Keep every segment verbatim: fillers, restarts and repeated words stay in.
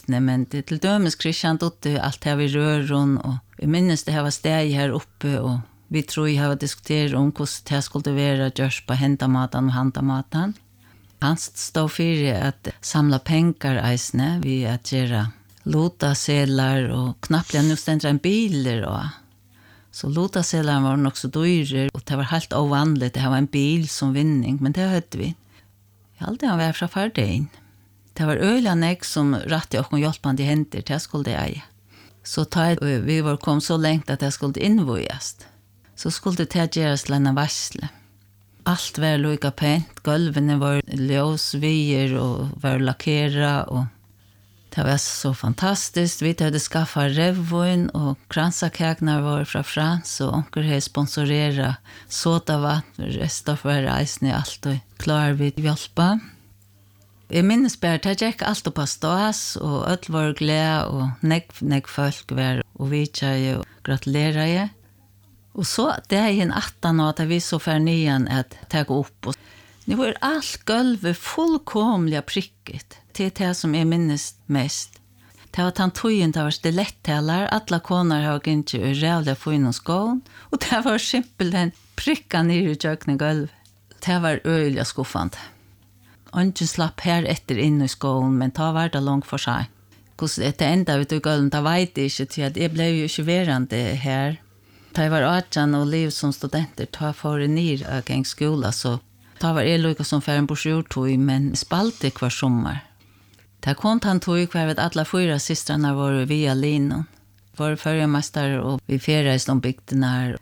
eisne, men det til dømes Christian dotte alt her vi røron, og jeg minnes det her var steg her oppe, og vi tror jeg har diskutert om hvordan det skulle være gjørs på hendamaten og handamaten. Han stod for at samla pengar eisne, vi at gjøre lotasedlar, og knappt nå stender en biler, og så lotasedlar var nok så dyrer, og det var helt ovanligt, det var en bil som vinning, men det hørte vi. Jeg aldri han var fra ferdig. Det var øyla nek som rett og hjelpende henter, det skulle det eie. Så ta, vi var kom så lengt at det skulle innvåjast. Så skulle det til gjøres til en varsle. Alt var lukka pent, gulvene var ljósvier og var lakkera, og det var så fantastiskt. Vi hadde skaffat revvin, og kransakaknar var fra Frans, og onker hadde sponsorera sodavatten, resten var reisen i alt, og klar vi hjelpa. Jeg minnes bare, det gikk alt på stas, og alt var glede, og nek, nek folk var, og vi tjei og gratulerer jeg. Og så, det er en attan, og at vi så fer nyan at ta opp. Og det var alt gulvet fullkomlig prikket til det som jeg minnes mest. Det var tantojen, det var stiletteller, alle koner har ikke rævlig få inn skån, og det var simpelthen prikket ned i kjøkkenet gulv. Det var øyelig skuffende. Ønsken slapp her etter inn i skån, men det var det langt for seg. Hvordan det enda ut i gulven, det vet jeg ikke, til at jeg ble jo ikke verande her. Da jeg var atjan og liv som studenter, da for en nyr av en skola, så da var jeg lukket som for en borsjortøy, men spalte hver sommer. Da kom han tog hver at alle fyra systrarna var via Lino. Vår førjemester og vi fjereist om bygdene.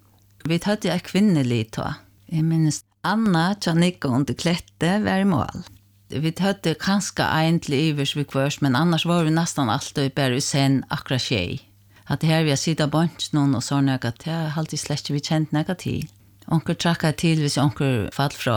Vi hadde en kvinnelig ta. Jeg minnes Anna, Janika og Klette var i mål. Vi hadde kanskje egentlig ivers vi kvørs, men annars var vi nesten alltid bare i sen akkurat tjej. At det her vi har sida bort noen og så noe, det har alltid slett vi kjent noe til. Onker trakka til hvis onker fall fra.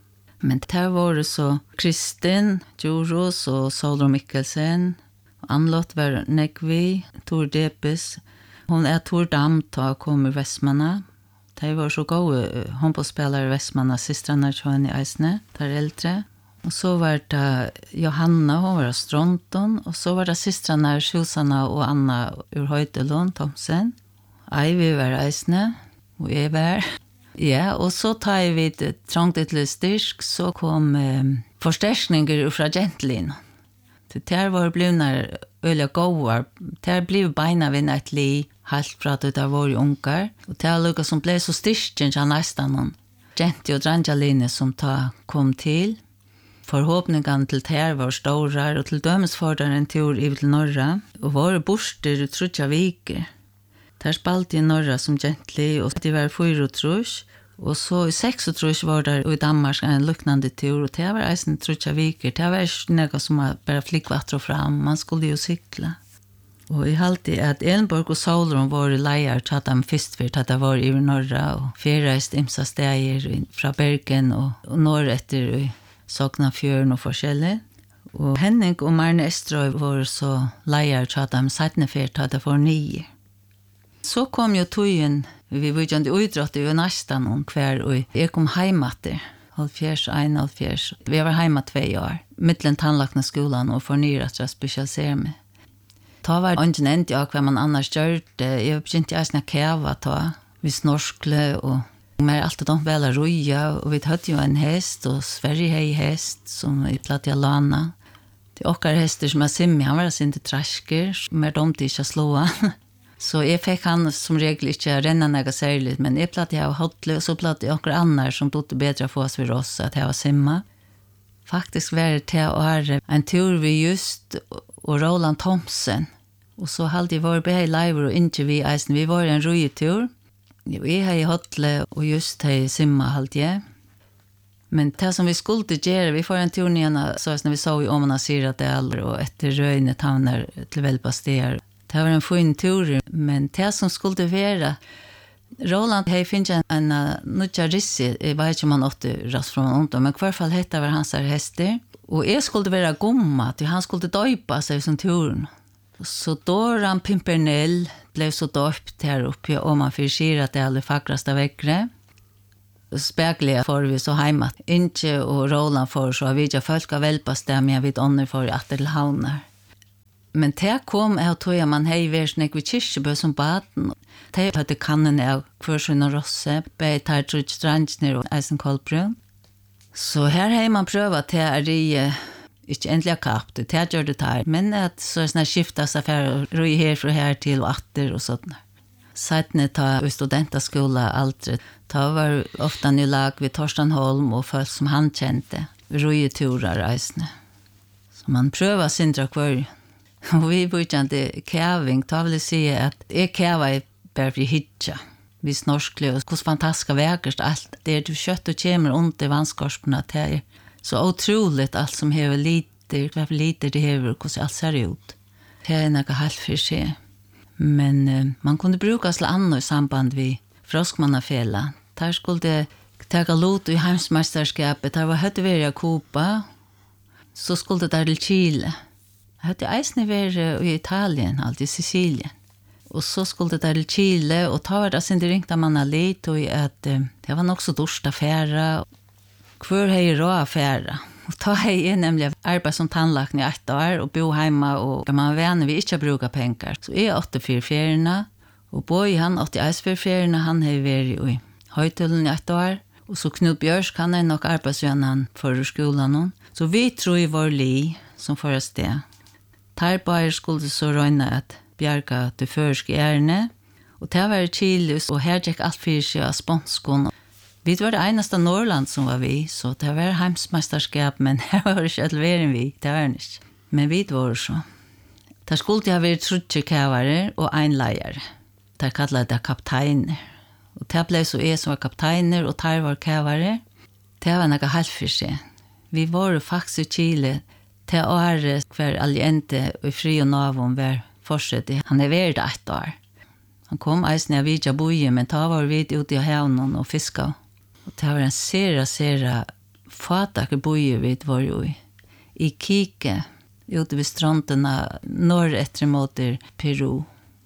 Men det her var så Kristin, Joros og Solro Mikkelsen. Anlott var Negvi, Tor Depes. Hun er Tor Dam, ta kom i Vestmanna. De var så gode håndbollspelare i Vestmanna, systrarna tjøen i Eisne, der eldre. Og så var det Johanna, hun var av Stronton, og så var det systrarna Susanna og Anna ur Høytelund, Thomsen. Eivi var Eisne, og jeg var. Ja, og så tar vi det trångt til styrk, så kom eh, forsterkninger fra Gentlin. Det der var blivna øyla gåar, der bliv beina vinna et li, helt fra det der var ungar, og det er lukka som ble så styrken av nesten noen. Genti og Dranjaline som ta kom til. Forhåpningen til ter var stora, og til dømesforderen en tur i til Norra, og våre borster og trutja viker. Der spalte i Norra som Gentli, og de var fyra og trus, og så i seks og trus var der i Danmark en luknande tur, og det var eisen trutja viker. Det var ikke noe som bare flikkvatter fram, man skulle jo sykla. Og jeg halte at Elenborg og Solron var leier til at de først for at de var i Norra, og fjerreist imsa steder fra Bergen og, og norr etter Sognafjøren og forskjellig. Og Henning og Marne Estrøy var så leier til at de sattne for at de var nye. Så kom jo tøyen, vi var jo ikke utrått i næsten noen hver, og jeg kom heimater, halvfjers, en halvfjers. Vi var heima tve år, mittlen tannlakna skolan og fornyret til å spesialisere meg. Ta var ikke endt jeg hva man annars gjør det. Jeg begynte jeg snakke kæva ta, vi snorskle, og vi er alltid de vel å roja, og vi hadde jo en hest, og Sverige hei hest, som vi platt i Alana. Det er okkar hester som er simmi, han var sin til trasker, som er dumt ikke å slå han. Så jeg fikk han som regel ikke renna noe særlig, men jeg platt jeg av hodle, og så platt jeg okkar annar som dotte bedre få oss for oss, at jeg var simma. Faktisk var det til å ha en tur vi just, og Roland Thomsen, og så hadde jeg vært bei leiver og ikke vi eisen, vi var en rujetur. Jeg har i hodle, og just hei simma hadde jeg. Men det som vi skulle gjøre, vi får en tur igjen, så når vi så i Åmana Syradal, og etter røyne tavner til Velbasteder. Det var en fin tur, men det som skulle være, Roland hei finnet en uh, nødja rissi, jeg vet ikke om han åtte rast fra han men i hvert fall hette var hans hester, og jeg skulle være gomma, til han skulle døypa seg som turen. Så Doran Pimpernell blev så døypt her oppe, og man fyrir skir at det er alle fagraste vekkere. Spekelig får vi så heima. Inge og Roland får så har vi ikke folk av velpastet, men jeg vet ånder for at det havner. Men det kom av tog man hei vært nek ved Kirkebø som baden. Det hadde kannen av Kvørsund og Rosse, bei tar trutj Stransner og Eisen Kolbrun. Så her hei man prøvet til å ri, ikke endelig kapt, det gjør det her, men at så er sånn skifta seg for å ri her fra her til og atter og sånn. Seitene ta i studentaskola aldri, ta var ofta ny lag ved Torsten Holm og folk som han kjente, rujeturer reisende. Så man prøver sindra kvar. Og vi brukte kæving, ta vil jeg si at jeg kæver bare for hitja. Vi snorskler, og hvordan fantastisk vekerst alt. Det er du kjøtt og kjemer under vannskorspene til. Så utroligt alt som hever liter, hva liter det hever, hvordan alt ser ut. Det er noe helt for seg. Men uh, man kunde bruka til annet i samband med Froskmannafela. Der skulle det ta lot i heimsmesterskapet, der var høyt ved i Kuba, så skulle det der til Chile. Høyt eisne være i Italien, alt i Sicilien. Og så skulle det der til Chile, og ta var det sin ringte man litt, og at uh, det var nok så dårst affære. Hvor hei rå affære. Og ta hei er nemlig arbeid som tannlakning i ett år, og bo hjemme, og man venner vi ikke bruker penger. Så jeg er åttifire feriene, og Boi han åttiåtte feriene, han har vært i Høytullen i ett år, og så Knut Bjørsk, han er nok arbeidsvenner for skolen. Så vi tror i vår li, som for oss det. Der bare skulle så røyne at bjerga til førske ærene, og det var Chile, og her gikk alt fyrir seg av sponskon. Vi var det eneste Norrland som var vi, så det var heimsmesterskap, men her var det ikke alveren vi, det var det ikke. Men vi var så. Der skulle det ha vært trutje kævare og ein leier. Der kallet det kapteiner. Og det ble så jeg som var kapteiner, og der var kævare. Det var noe helt for seg. Vi var faktisk i Chile til året hver alliente og fri og navn var fortsatt. Han er vært ett år. Han kom eisen av vidja boje, men da var vi ute i havnen og fiska. Og det var en sera, sera fataker boje vi var jo i. I Kike, ute ved strandene, norr etter mot Peru.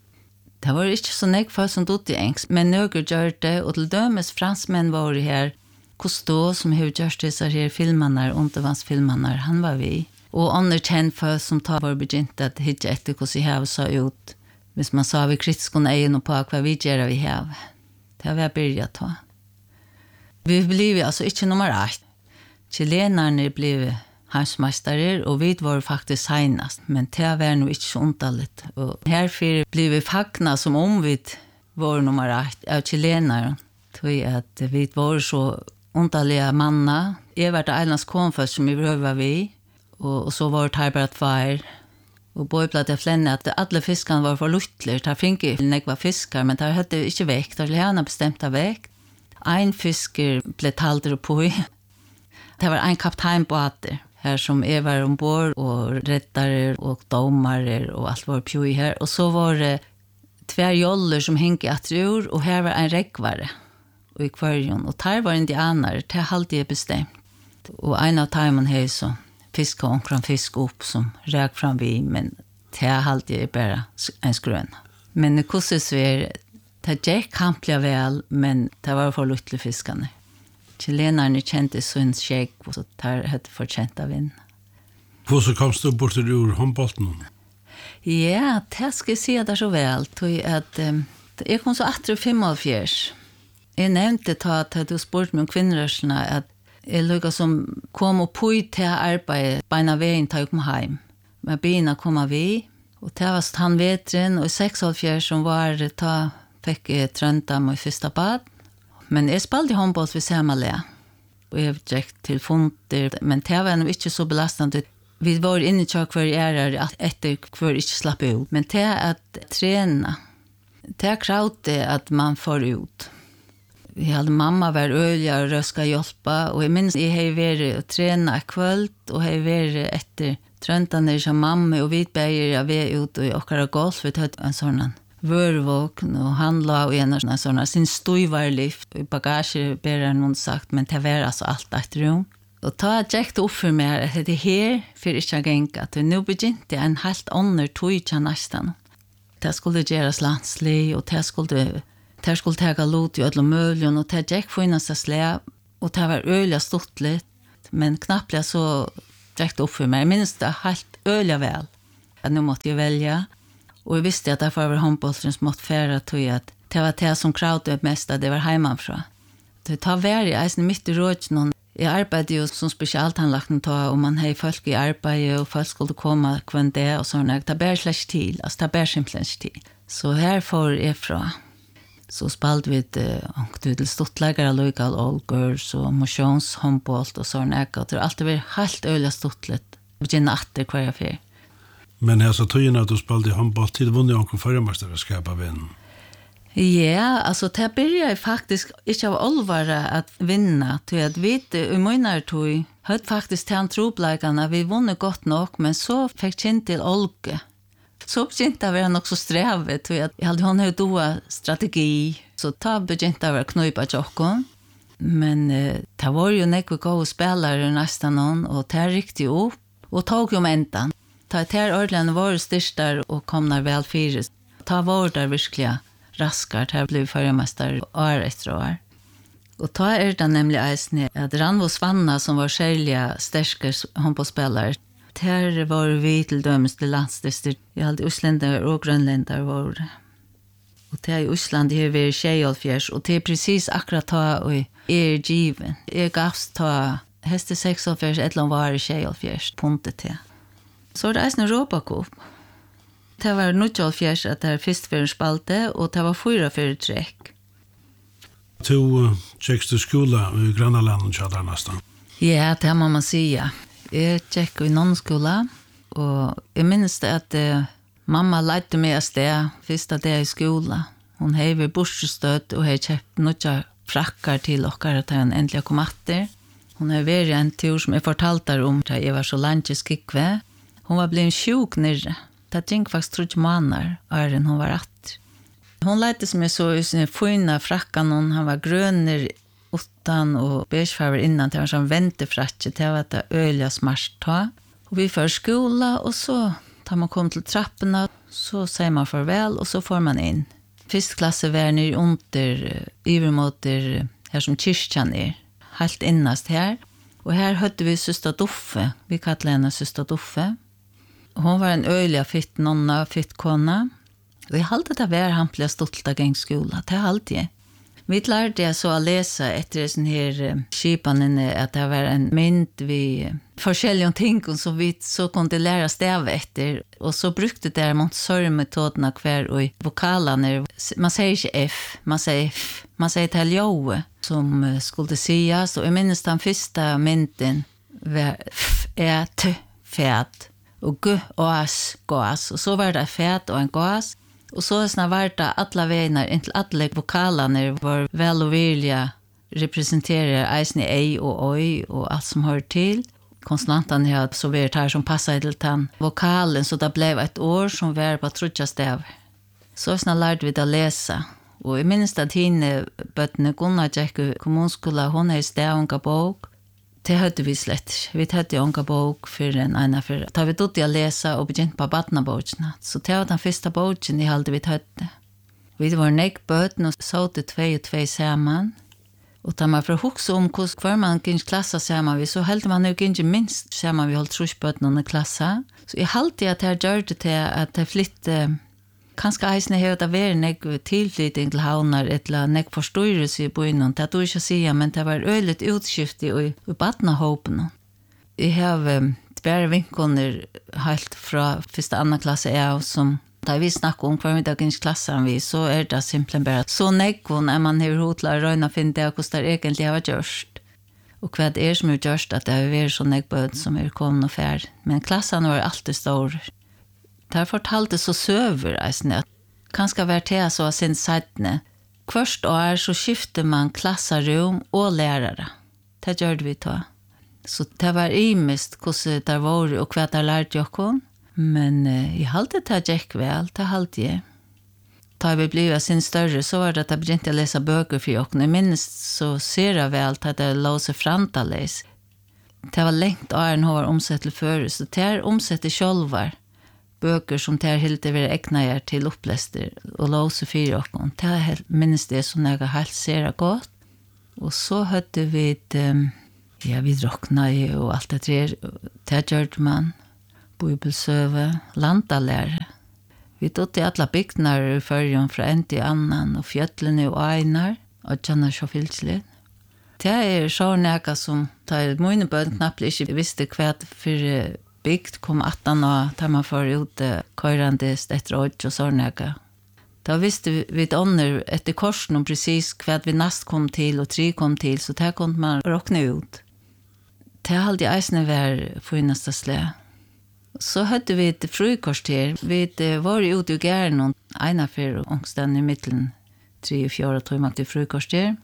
Det var ikke så nek folk som dott i engelsk, men nøkker gjør det, og til dømes fransmenn var her, Cousteau, som har gjort disse her filmene, undervannsfilmene, han var vi. Og andre kjent folk som tar var begynt at hitte etter hvordan jeg så ut, hvis man sa vi kritiske egen på hva vi gjør vi har. Det har vi begynt ta. Vi blev altså ikke nummer ett. Chilenerne blev heimsmeisterer, og vi var faktisk senest, men det var nog ikke så underligt. Og herfor blev vi fagna som om vi var nummer ett av chilenere, tror at vi var så underliga manna. Jeg var det eneste konføst som vi prøver vi, og, og så var det her bare tvær. Og Boi ble det flenne at alle fiskene var for luttler. Der fikk ikke nekva fiskar, men der hadde ikke vekt. Der hadde bestemt av vekt. Ein fisker ble talder på i. Det var en kaptein på atter, her som jeg var ombord, og reddare og domare og alt var på i her. Og så var det tver joller som hengte atter, og her var en reggvare i kvarjon. Og der var indianer, det hadde jeg bestemt. Og en av timen her så fisk og omkring fisk opp som røk fram vi, men det hadde jeg bare en skrøn. Men det kunne svære, det gikk kamplig vel, men det var for luttelig fiskene. Chilenerne kjente sånn skjegg, og så det hadde fortjent av vind. Hvordan kom du bort til ur håndbolten? Ja, det skal jeg si det så vel, at um, jeg kom så atter fem og fjers. Jeg nevnte ta at du spurte meg om kvinnerørsene, at jeg lukket som kom og på til arbeid beina veien til å komme hjem. Med bina kom vi, og det var han vetren, og i seks og fjers som var det, ta fikk jeg trønta med første bad. Men jeg spalte håndbolt ved Samalé, og jeg gikk til funter, men det var ikke så belastende. Vi var inne til hver ærer etter hver ikke slapp ut. Men det at trene, det kravte at man får ut. Vi hadde mamma var øye og røska hjelpa, og jeg minns jeg har vært å trene kvöld, og jeg har vært etter trøntene som mamma, og vi beger jeg ved ut og okkara golf, vi tatt en sånn vørvåkn, og han la i en sånn sin støyvarlift, og bagasje ber noen sagt, men det var altså alt et rom. Og ta gikk det opp for meg at det her for ikke å genka, at nå begynte en helt ånder tog til nesten. Det skulle gjøres landslig, og det skulle Det skulle ta lot i ødel og møljen, og det gikk for seg slæ, og det var øyelig stort litt, men knappt så gikk det opp for meg. Jeg minns det helt øyelig vel. att nu måste jag välja. Och jag visste att därför var handbollen som måste färra till att det var det som kravade mest att det var hemifrån. Det tar värre, jag mitt i rådgen. Jag arbetade ju som specialtandläkare ta och man hade folk i arbete och folk skulle komma kvann det och sådana. Det bär slags till, alltså det bär simpelthen till. Så här får jag från. Så spalt vi uh, till stortläggare, lokal olgers och motionshandboll och sådana. Det har alltid varit helt öliga stortligt. Begynna atter hver jag fyr. Men här så tog att du spalt i handboll till vunnit onkel förmästerskap av vinn. Ja, alltså det började faktiskt inte av allvara att vinna. Till att vi i månader tog hade faktiskt till troblägarna vi vunnit gott nog, men så fick känna till Olge. Så begynte det var också strävet. Jag hade hon hade då strategi. Så ta begynte det var knupa tjockon. Men eh, det var ju nekve gode spelare nästan någon och det riktigt upp och tog ju om ändan. Ta ter ordlen var styrstar och kom när väl fyra. Ta var där verkligen raskart. Här blev förmästare år efter år. Och ta är det nämligen eisne att Ranvo Svanna som var skärliga stärskers handbollsspelare. Där var vi till dömes till landsdistrikt. Jag hade Isländare och Grönländare var det. Och det är i Island här vid tjejolfjärs. Och det är precis akkurat ta och är given. Jag gavs ta häste sexolfjärs ett eller var tjejolfjärs puntet till. Så är det en råbakup. Det var nutjolfjärs att det här först för en spalte och det var fyra för ett träck. Du uh, tjecks till skola i Grannalanden tjadar nästan. Ja, det må man säga. Jag tjeck i någon skola och jag minns det att uh, mamma lärde mig att det första det i skola. Hon hade bortstöd och hade köpt några frackar till och att han äntligen kom efter. Hon hade varit en tur som jag fortalte om att jag var så långt skikve. Hon var blivit sjuk nere. Det gick faktiskt tre månader än hon var att. Hon lärde som jag så i sina fina frackan. Han var gröner utan och beigefarver innan. Det var sån väntefracke. Det var det öliga smart. Och vi får skola och så tar man kom till trapporna. Så säger man farväl och så får man in. Fyrstklasse var nere under, övermåter här som kyrkan är. Helt innast här. Och här hade vi syster Doffe. Vi kallade henne syster Doffe. Hon var en öliga fitt nonna, fitt kona. Och jag hade det var hampliga stolta gängskola. Det är alltid. Vi lärde jag så att läsa efter sån här skipanen att det var en mynd vi forskjellige ting som vi så kunde lära stäva efter. Och så brukte det Montessori-metoderna kvar och vokalerna. Man säger inte F, man säger F. Man säger till Joe som skulle sägas. Och jag minns den första mynden var F, Ä, T, fät. Och G, As, Gas. Och så var det fät och en gas. Och så snart var det alla vägnar, inte alla vokalerna var väl och vilja representerar eisne ei och oj och allt som hör till. Konsonanten hade så varit här som passade till den vokalen så det blev ett år som var på trutja stäv. Så snart lärde vi att läsa. Och jag minns att henne bötene Gunnar gick i kommunskola, hon är i stävunga bok. Det hade vi slett. Vi hade unga bok för en ena för. Da vi dott att läsa och begynte på badnabokerna. Så det var den första boken i halde vi hade. Vi var nekbøten og så til tvei og tvei sammen. Og da man får huske om hver man gikk klassa sammen vi, så heldte man jo ikke minst sammen vi holdt trusbøten under klassa. Så jeg halte at jeg gjør det til at jeg flytte, kanskje eisene har det vært nek tilflytting til havner, eller nek forstyrrelse i byen. Det er du ikke å si, men det var øyelig utskift i, i badnahåpen. Jeg har tverre vinkoner helt fra første andre klasse jeg, som da vi snakker om hver middagens klassen vi, så er det simpelthen bare så nekvån er man har hotlet å røyne og finne det hvordan det egentlig har gjørst. Og hva det er som har gjørst at det har vært så nekbød som er kommet og fær. Men klassen var alltid stor. Der fortalte så søver eisne at kanskje være til så av sin sættene. Først år så skifter man klasserom og lærere. Det gjør vi ta. Så det var imest hvordan det var og hva det lærte jeg. Men eh, jeg halte det gikk vel, det halte jeg. Da vi ble sin større, så var det at jeg begynte å lese bøker for jeg. Jeg minnes så ser jeg vel at jeg lå seg frant å lese. Det var lengt åren hun var omsett til før, så det er omsett til sjølver. Bøker som det er helt over egnet til opplester og lå seg for jeg. Det er minnes det som jeg helt ser det godt. Og så hørte vi, um, ja, vi drukna og alt det der. Det gjør man. bibelsøve, landalære. Vi tog til alle bygdene i førjen fra en til annan, og fjøtlene og einar, og kjenner så fylselig. Det er så nægget som tar mine bøn knapt ikke visste hva for bygd kom attan og tar man for ut køyrande etter åt og så nægget. Da visste vi, vi ånder etter korsen om precis hva vi nast kom til og tre kom til, så det kunne man råkne ut. Det er alltid eisene vær fineste sted. Så hadde vi et frukostir. Vi var ute i gæren og ena for ångsten i middelen tre og fjord og tog man til frukostir.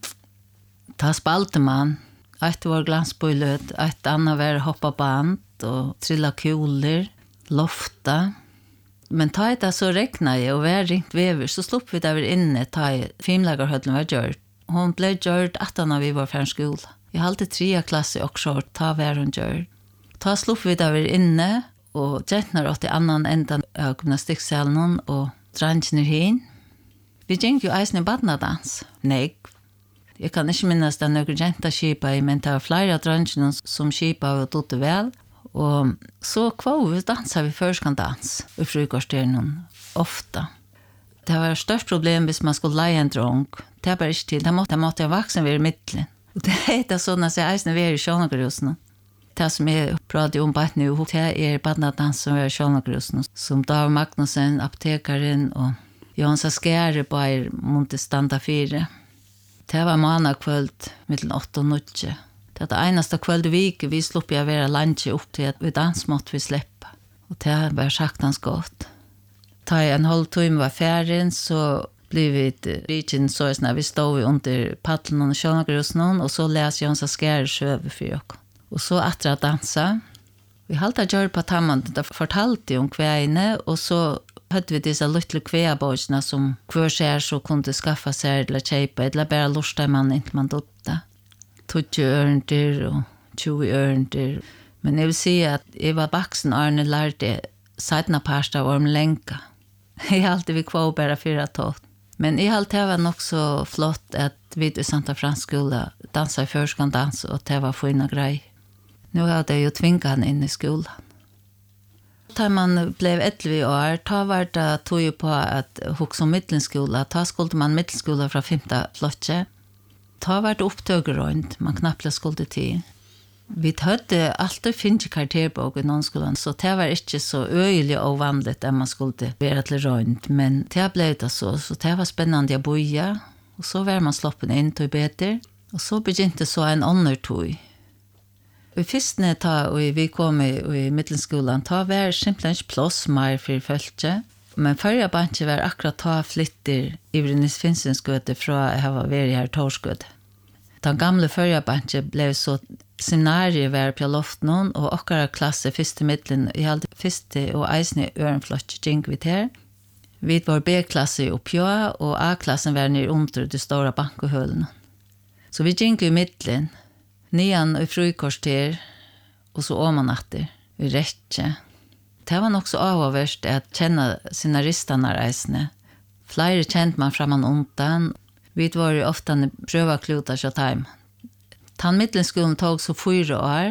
Da spalte man. Et var glansbøylet, et annet var hoppa band og trilla kuler, lofta. Men ta det så rekna jeg og var ringt vever, så slupp vi der inne ta filmlagerhødlen var gjørt. Hun ble gjørt etter når vi var fra skola. Jeg halte trea klasse også, ta var hun gjørt. Ta slupp vi der inne, og gentner åt i annan enda av gymnastikksalen og drangene hin. Vi gikk jo eisen i badnadans. Nei, jeg kan ikke minnes det noen jenta skipa i, men det var flere av drangene som skipa og tog det vel. Og så kvar vi dansa vi førskandans i frukosteren ofta. Det var størst problem hvis man skulle leie en drong. Det var bare ikke til. Det måtte, det måtte en vaksen være i midtelen. Det heter sånn at jeg eisen være i sjånagrusene. Det som jeg prater om bare nå, det er badnadans som er i sjånagrusene. Som Dag Magnussen, apotekaren og Jonsa Skære bare måtte standa fire. Det var manakvöld mellom åtta og nutje. Det var det eneste kvölde vike vi slupp jeg være lunche opp til at vi dans måtte vi slippe. Og det var saktans godt. Da en halv time var ferdig, så blev vi rikjen så när vi stod under paddlen och sjönagrusen och så läste jag en så skär sjøve för jag. Och så efter att dansa. Vi halta gör på tamman det fortalte om kväine och så hade vi dessa lilla kväbojsna som kvar ser så kunde skaffa sig eller köpa eller bara lusta man inte man dotta. Tutje örnter och tjugo örnter. Men jag vill säga att jag var baksen Arne lärde sidna pasta om länka. Jag alltid vi kvar bara fyra tot. Men jag alltid var nog så flott att vi i Santa Frans skola dansa i förskandans och det var fina grej. Nu har det ju tvingat han in i skolan. När man blev elva år, ta var det tog ju på att huxa om mittenskola. Ta skulle man mittenskola från femte flotje. Ta var det upptögerrönt, man knappt skulle till. Vi hade alltid finns kvarterbok i någon skolan, så det var inte så öjligt och vanligt att man skulle vara till rönt. Men det blev det så, så det var spännande att boja. Och så var man sloppen in till bättre. Och så begynte så en annan tog. I fyrstene ta, og vi kom i, i middelskolan, ta var simpelthen ikke plass mer for følge. Men førre banket var akkurat ta flytter i Brynnes Finnsensgøte fra jeg var vært her Torskøte. Den gamle førre banket ble så seminariet var på loften, og akkurat klasse første middelen, i alle første og eisende ørenflotje gikk vi til. Vi var B-klasse i Oppjøa, og A-klassen var nere under de store bankehølene. Så vi gikk i middelen, nian og frukostir, og så åmanatter, i rettje. Det var nok så avhverst at kjenne sine ristene reisende. Flere kjent man framan undan. Vi var jo ofte prøvakluta så time. Tann middelskolen tog så fyra år,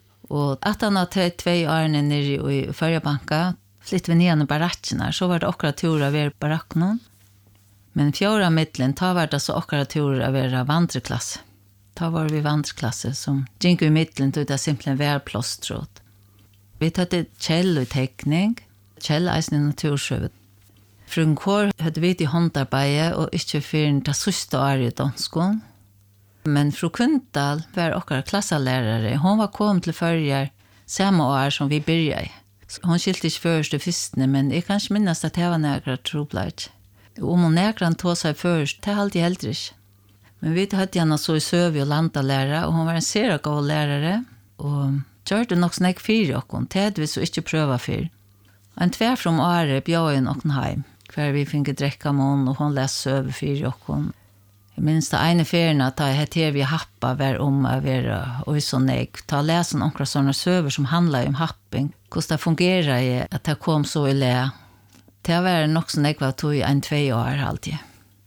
og at han hadde tvei årene nere i Førjabanka, flyttet vi nian i barakkene, så var det akkurat tur av være barakkene. Men fjorda middelen, ta var det så akkurat tur av være vandreklasse. Ta var vi vandreklasse som gikk i middelen til det simpelthen var plåstråd. Vi hadde kjell og tekning, kjell eisen i natursjøvet. Frun kår hadde vi til håndarbeid og ikke for det siste året i danskolen. Men fru Kundal var akkurat klasselærere. Hon var kommet til førjer samme år som vi begynte i. Hon skilte ikke først i fyrstene, men jeg kan ikke minnes at det var nærkere troblad. Om hun nærkere tog seg først, det er alltid heller ikke. Men vi hadde henne så i søv og landa lærer, og hun var en sere god lærere, og gjør det nok snakk fire åkken, det hadde vi så ikke prøve for. En tvær fra året bjør hun åkken hjem, hver vi fikk drekke mån, og hun leste søv fire åkken. Jeg minns det ene ferien at jeg heter vi happa var om å være og så nek. Ta lese noen sånne søver som handler om happing, hvordan det fungerer i at det kom så i le. Det var nok så nek var tog en tvei år alltid.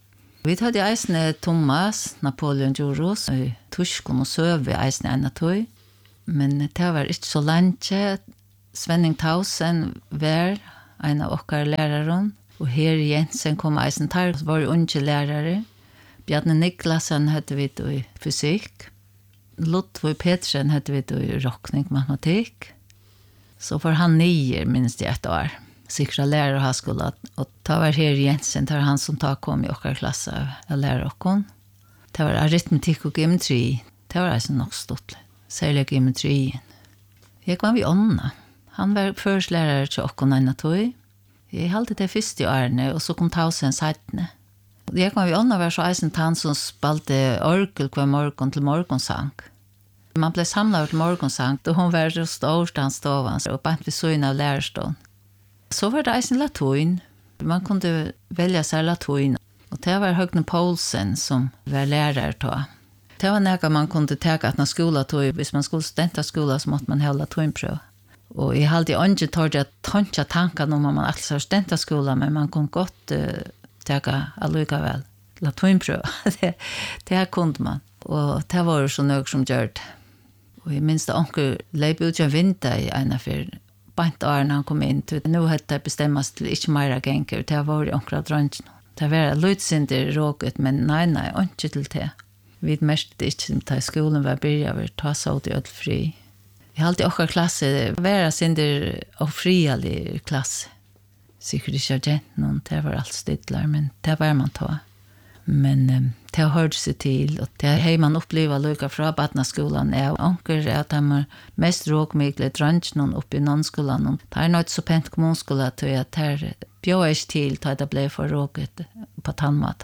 Vi hadde eisne Thomas, Napoleon Djuros, i Tuskon og Søve eisne en av tog. Men det var ikke så lenge. Svenning Tausen var en av okkar læraren, og her Jensen kom eisen tar, var unge lærare. Bjarne Niklasen hette vi i fysik. Ludvig Petersen hette vi i rockning, matematikk. Så var han nier, minst i ett år. Sikra lärare har skola, och ta var här Jensen, tar han som tar kom i okkar klasse av lärare okkon. Det var aritmetikk og geometri. Det var altså nok stort. Særlig geometrien. Jeg var vi ånda. Han var først lærere til okkon ena tog. Jeg halte det første årene, og så kom Tausen seitne. Jeg var vi ånda var så eisen tann som spalte orkel hver morgon til morgonsang. Man ble samlet til morgonsang, og hun var så stort han stovan, og bant vi så inn av lærerstånd. Så var det eisen latuin. Man kunde välja sig latuin. Och det var Högne Poulsen som var lärare då. Det var något man kunde ta att när skola tog. Hvis man skulle studenta skola så måste man ha latuinprov. Och jag hade inte tagit att tanka tankar om man alltid har studenta skola, men man kunde gott uh, ta allika väl latuinprov. det, det kunde man. Och det var så något som gör det. Och jag minns att onkel leip ut en vinter i ena för bant år när han kom in. Nu hade det bestämmas till inte mera gänger. Det var ju onkra drönchen. Det var lutsinter råket, men nej, nej, inte till det. Vi märkte inte att skolan var börjat att ta så till öll fri. Jag hade också klasse, vara sinder och frialig klass. Sikkert inte gent någon, det var allt stidlar, men det var man ta. Men um, det har hört sig till, och det har man upplevt lika från Badnaskolan. Jag anker att de är mest råkmygligt drönchen uppe i nonskolan. Det är något så pent kommunskola till att det bjöd inte till att det blev för råket på tandmat.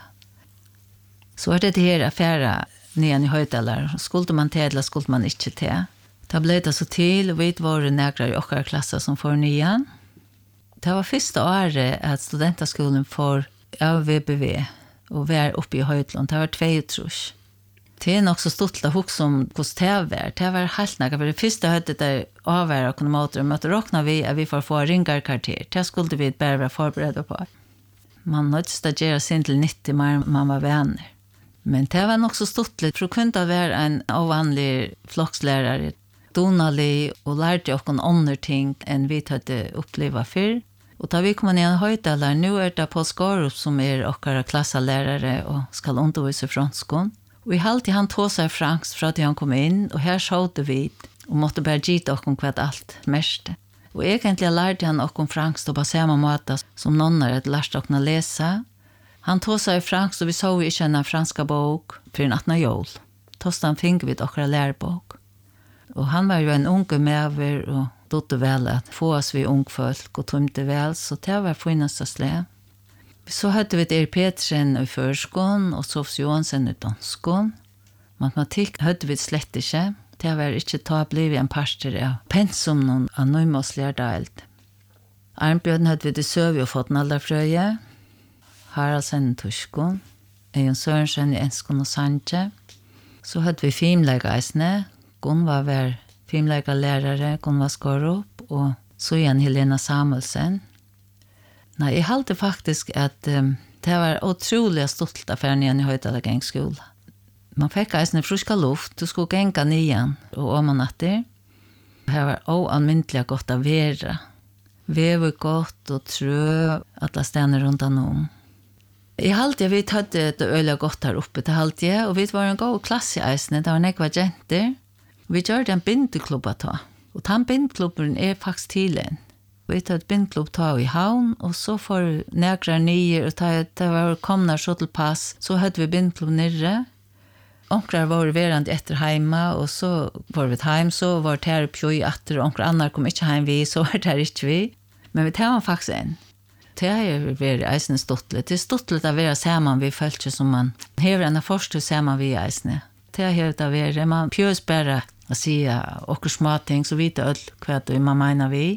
Så är det det här affära nian i Höjdalar. Skulle man tädla, skulle man inte till. Det blev det så till, och vi var några i åkara klasser som får nian. Det var första året att studentaskolan får av V B V. Och var uppe i Höjtland. Det var två trus. Det är nog så stort att huxa om hur det var. Det var helt näka. För det första höjtet där avvärda och kunna mata och möta råkna vi att vi får få ringarkarter. Det skulle vi bara vara förberedda på. Man nöddes att göra sin till nittio när man var vänner. Men det var nog så stort för att kunna vara en ovanlig flockslärare. Donalig och lärde oss andra ting än vi hade upplevt förr. Och då vi kommer ner i Höjdalar, nu är det Paul Skarup som är åkara klassalärare och ska undervisa franskon. Och vi har alltid han tog sig fransk för att han kom in, och här såg vi och måtte bara gita oss om vad allt mest. Och egentligen lärde han oss om fransk på samma måte som någon hade lärt oss läsa. Han tog sig fransk, och vi såg inte en franska bok för en attna jul. Tostan fick vi åkara lärbok. Och han var ju en unge medver och dotte väl att få oss vi ung folk och tomte väl, så det var finaste slä. Så hade vi Erik Petersen i förskon och Sofs Johansen i danskon. Matematik hade vi slett inte. Det var inte ta blivit en pastor av pensum någon anonymus lärdalt. Arnbjörn hade vi det söv och fått nallarfröje. Haraldsen i tyskon. Ejon Sørensen i enskon och sanje. Så hade vi filmläggeisne. Gun var vår filmläggarlärare, Gun var Skarup, och så igen Helena Samuelsen. Nej, jag hade faktiskt att um, det var otroligt stolt affär när jag höjde gängskola. Man fick en friska luft, du skulle gänga nian och om man natter. Det var oanmyntligt gott att vara. Vi var gott och trö alla ständer runt om. I halvtid vi hade det öliga gott här uppe till halvtid, och vi var en god klass i eisne, det var nekva jenter. Vi gjorde en bindeklubb att ta, och den bindklubben är faktiskt till en. Vi hade ett bindklubb ta i havn, och så får nägra nyer, och ta, det var komna skyttelpass, så hade vi bindklubb nere. Onkrar var verand efter heima, och så var vi heim, så var det här pjoj atter, och onkrar annar kom inte heim vi, så var det här inte vi. Men vi tar faktiskt en. Det är väldigt eisne stottligt. Det är stottligt att vara samman vid fölkje som man hever en av första samman vid eisne. Det är helt att vara, man pjös bara att säga och småting, så vet öll vad man menar vi.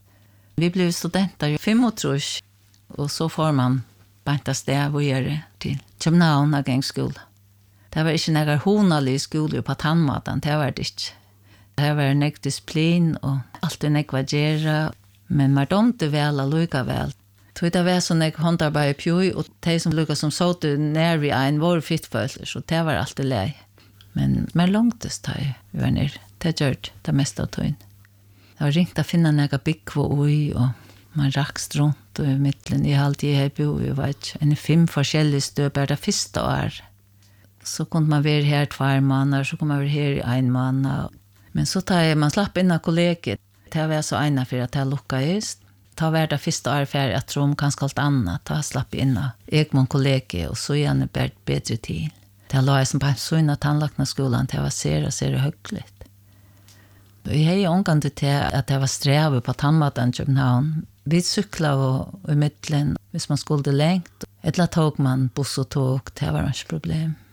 Vi blev studenter i fem och trus, och så får man banta steg och göra till København och gängskola. Det var inte några honalig skola på tandmaten, det var det inte. Det var en disciplin och alltid nekva gera, men man domte väl och lukka väl. Så det var sån jag håndarbete i pjoj, och de som lukka som såg när vi en var fittfölser, så det var alltid lej. Men mer långtest har vi var ner. Det gör det mesta av tøyen. Det var ringt att finna några byggvå i och man rakst runt och i mitten. Jag har alltid bo i vet, en fem forskjellige stø bare det første år. Så kunde man vara här två månader, så kunde man vara här i en månad. Men så tar jag, man slapp in av kollegiet. Det var så ena för att jag lyckades. Ta var det första år för jag tror om kanske allt annat. Ta slapp in av Egmont kollegiet och så gärna bättre bättre tid. Det la jag som på en sån att tandlakna skolan. Det var ser och ser högligt. Jag har ångan till att det var sträv på tandmaten i København. Vi cyklade och i mittlen, hvis man skulle längt. Eller tog man buss och tåg, det var inte problem.